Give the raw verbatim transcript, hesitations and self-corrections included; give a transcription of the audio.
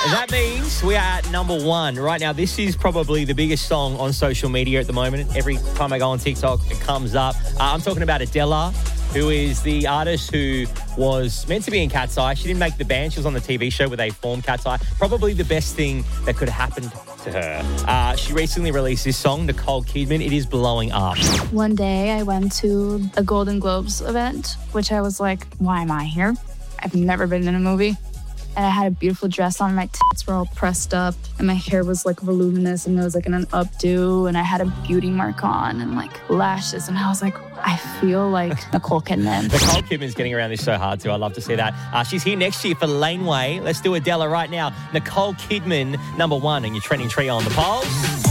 That means we are at number one right now. This is probably the biggest song on social media at the moment. Every time I go on TikTok, it comes up. Uh, I'm talking about Adela, who is the artist who was meant to be in Cat's Eye. She didn't make the band. She was on the T V show where they formed Cat's Eye. Probably the best thing that could have happened to her. Uh, she recently released this song, Nicole Kidman. It is blowing up. One day I went to a Golden Globes event, which I was like, why am I here? I've never been in a movie. And I had a beautiful dress on. My tits were all pressed up and my hair was like voluminous and it was like in an updo. And I had a beauty mark on and like lashes. And I was like, I feel like Nicole Kidman. Nicole Kidman's getting around this so hard too. I love to see that. Uh, she's here next year for Laneway. Let's do Adela right now. Nicole Kidman, number one, and your trending trio on the polls.